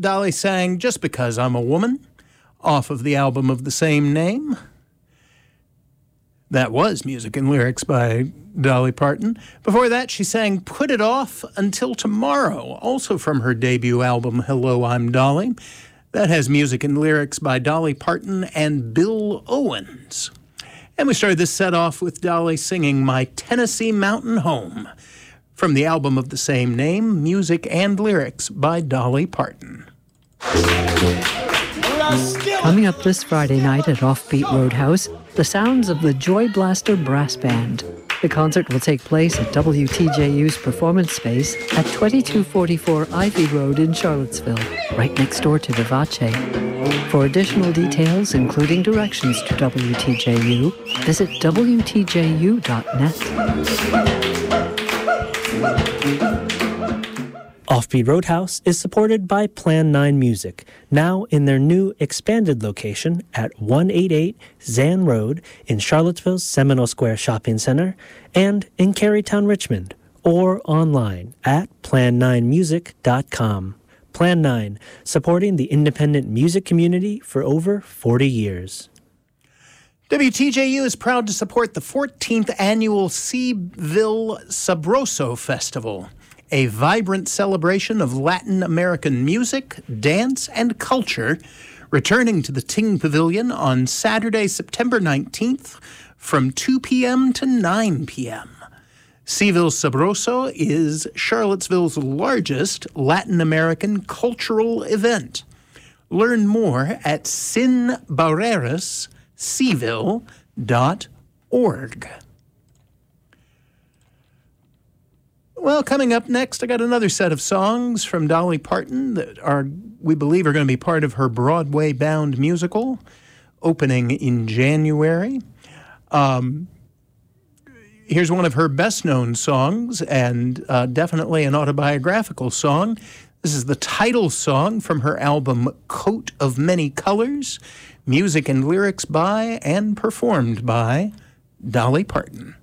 Dolly sang Just Because I'm a Woman off of the album of the same name. That was music and lyrics by Dolly Parton. Before that, she sang Put It Off Until Tomorrow, also from her debut album, Hello, I'm Dolly. That has music and lyrics by Dolly Parton and Bill Owens. And we started this set off with Dolly singing My Tennessee Mountain Home from the album of the same name, music and lyrics by Dolly Parton. Coming up this Friday night at Offbeat Roadhouse, the sounds of the Joy Blaster Brass Band. The concert will take place at WTJU's Performance Space at 2244 Ivy Road in Charlottesville, right next door to Vivace. For additional details, including directions to WTJU, visit WTJU.net. Offbeat Roadhouse is supported by Plan 9 Music, now in their new expanded location at 188 Zan Road in Charlottesville's Seminole Square Shopping Center and in Carytown, Richmond, or online at plan9music.com. Plan 9, supporting the independent music community for over 40 years. WTJU is proud to support the 14th annual Seville Sabroso Festival, a vibrant celebration of Latin American music, dance, and culture, returning to the Ting Pavilion on Saturday, September 19th from 2 p.m. to 9 p.m. Seville Sabroso is Charlottesville's largest Latin American cultural event. Learn more at sinbarreras.seville.org. Well, coming up next, I got another set of songs from Dolly Parton that we believe are going to be part of her Broadway-bound musical, opening in January. Here's one of her best-known songs, and definitely an autobiographical song. This is the title song from her album Coat of Many Colors, music and lyrics by and performed by Dolly Parton.